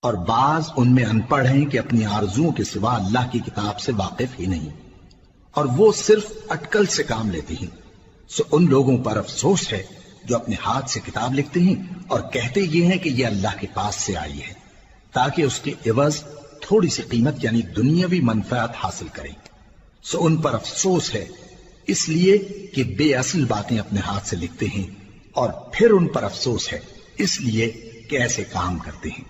और बाज उनमें अनपढ़ हैं कि अपनी आरजुओं के सिवा अल्लाह की किताब से वाकिफ ही नहीं, और वो सिर्फ अटकल से काम लेते हैं। सो उन लोगों पर अफसोस है जो अपने हाथ से किताब लिखते हैं और कहते ये हैं कि ये अल्लाह के पास से आई है, ताकि उसके एवज थोड़ी सी कीमत यानी दुनियावी मनफात हासिल करें। सो उन पर अफसोस है इसलिए कि बेअसल बातें अपने हाथ से लिखते हैं, और फिर उन पर अफसोस है इसलिए कि ऐसे काम करते हैं।